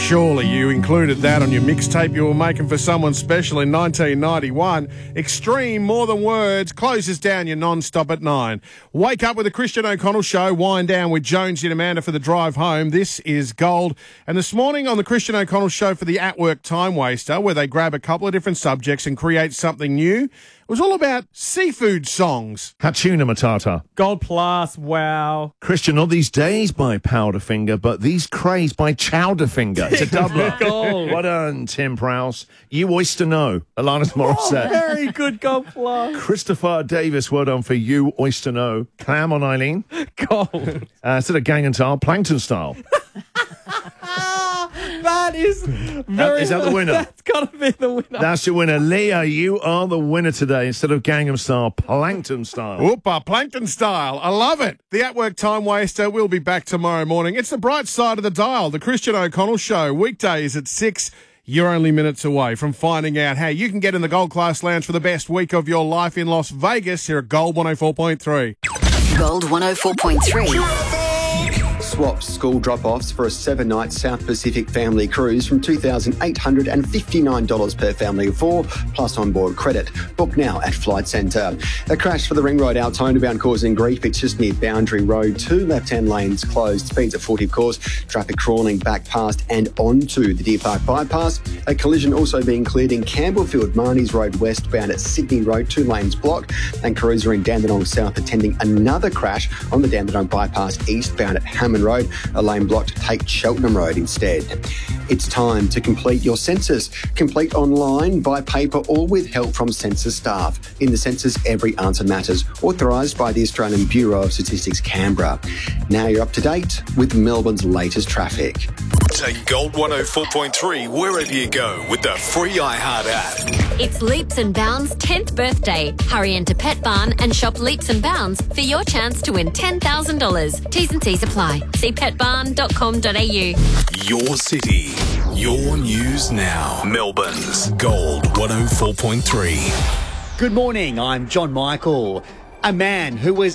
Surely you included that on your mixtape you were making for someone special in 1991. Extreme More Than Words closes down your non-stop at 9. Wake up with the Christian O'Connell Show. Wind down with Jonesy and Amanda for the drive home. This is Gold. And this morning on the Christian O'Connell Show for the At Work Time Waster, where they grab a couple of different subjects and create something new, it was all about seafood songs. Hatuna Matata. Gold Plus, wow. Christian, not these days by Powderfinger, but these craze by Chowderfinger. It's a doubler. Gold. Well done, Tim Prowse. You Oyster No, Alanis Morissette. Very good, Gold Plus. Christopher Davis, well done for You Oyster No. Clam on Eileen. Gold. Instead of Gang and Style, Plankton Style. That is very... Is that the winner? That's got to be the winner. That's your winner. Leah, you are the winner today. Instead of Gangnam Style, Plankton Style. Whoopa, Plankton Style. I love it. The At Work Time Waster will be back tomorrow morning. It's the bright side of the dial. The Christian O'Connell Show. Weekdays at 6. You're only minutes away from finding out how you can get in the Gold Class Lounge for the best week of your life in Las Vegas here at Gold 104.3. Gold 104.3. Swaps school drop-offs for a 7-night South Pacific family cruise from $2,859 per family of 4, plus onboard credit. Book now at Flight Centre. A crash for the Ring Road Altona bound causing grief. It's just near Boundary Road. 2 left-hand lanes closed. Speeds at 40, of course. Traffic crawling back past and onto the Deer Park bypass. A collision also being cleared in Campbellfield, Marnies Road westbound at Sydney Road. 2 lanes blocked. And cruiser in Dandenong South attending another crash on the Dandenong bypass eastbound at Hammond Road. A lane blocked. Take Cheltenham Road instead. It's time to complete your census. Complete online, by paper or with help from census staff. In the census, every answer matters. Authorised by the Australian Bureau of Statistics, Canberra. Now you're up to date with Melbourne's latest traffic. Take Gold 104.3 wherever you go with the free iHeart app. It's Leaps and Bounds' 10th birthday. Hurry into Pet Barn and shop Leaps and Bounds for your chance to win $10,000. T's and C's apply. See petbarn.com.au. Your city, your news now. Melbourne's Gold 104.3. Good morning, I'm John Michael. A man who was